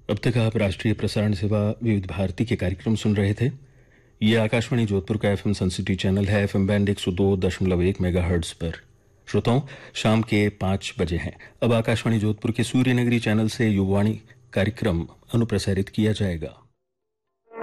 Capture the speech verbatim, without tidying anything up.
अब तक आप राष्ट्रीय प्रसारण सेवा विविध भारती के कार्यक्रम सुन रहे थे। ये आकाशवाणी जोधपुर का एफएम सनसिटी चैनल है, एफएम बैंड एक सौ दो दशमलव एक मेगाहर्ट्ज पर। श्रोताओं, शाम के पाँच बजे हैं। अब आकाशवाणी जोधपुर के सूर्यनगरी चैनल से युवाणी कार्यक्रम अनुप्रसारित किया जाएगा।